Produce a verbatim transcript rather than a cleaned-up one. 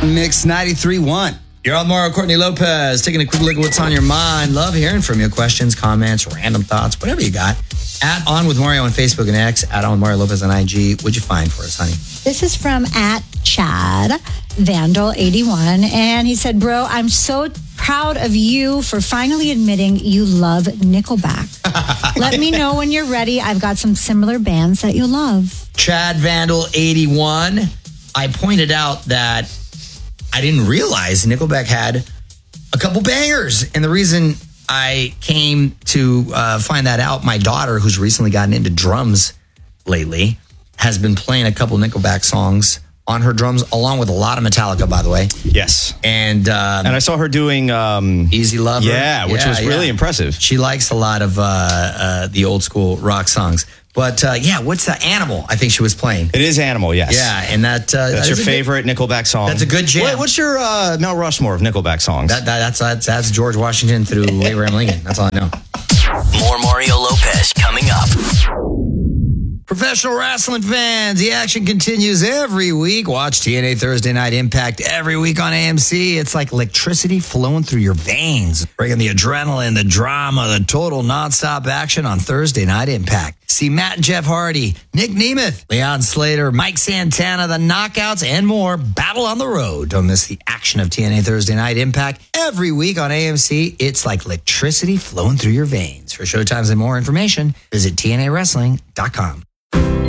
Mix ninety-three point one. You're on Mario Courtney Lopez, taking a quick look at what's on your mind. Love hearing from you. Questions, comments, random thoughts, whatever you got. At On With Mario on Facebook and X. At On With Mario Lopez on I G. What'd you find for us, honey? This is from at Chad Vandal eighty-one. And he said, bro, I'm so proud of you for finally admitting you love Nickelback. Let me know when you're ready. I've got some similar bands that you love. Chad Vandal eighty-one. I pointed out that I didn't realize Nickelback had a couple bangers. And the reason I came to uh, find that out, my daughter, who's recently gotten into drums lately, has been playing a couple Nickelback songs on her drums, along with a lot of Metallica, by the way. Yes. And um, and I saw her doing... Um, Easy Lover. Yeah, which yeah, was really yeah. impressive. She likes a lot of uh, uh, the old school rock songs. But uh, yeah, what's the Animal? I think she was playing. It is Animal, yes. Yeah, and that... Uh, that's that your favorite good, Nickelback song. That's a good jam. Wait, what's your uh, Mount Rushmore of Nickelback songs? That, that, that's, that's that's George Washington through Abraham Lincoln. That's all I know. More Mario Lopez coming up. Professional wrestling fans, the action continues every week. Watch T N A Thursday Night Impact every week on A M C. It's like electricity flowing through your veins, bringing the adrenaline, the drama, the total nonstop action on Thursday Night Impact. See Matt and Jeff Hardy, Nick Nemeth, Leon Slater, Mike Santana, the Knockouts, and more battle on the road. Don't miss the action of T N A Thursday Night Impact every week on A M C. It's like electricity flowing through your veins. For showtimes and more information, visit T N A wrestling dot com.